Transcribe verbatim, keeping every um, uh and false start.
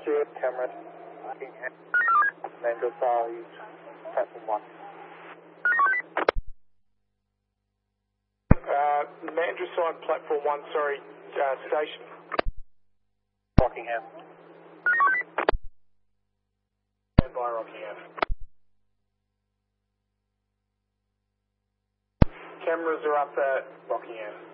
Roger, cameras. Mandrasar, use platform one. Uh, Mandrasar, platform one, sorry, uh, station. Rockingham. Stand by Rockingham. Cameras are up at Rockingham.